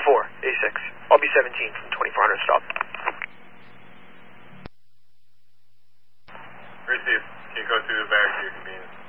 A6. I'll be 17 from 2400 stop. Receive. Can you go through the back to your convenience?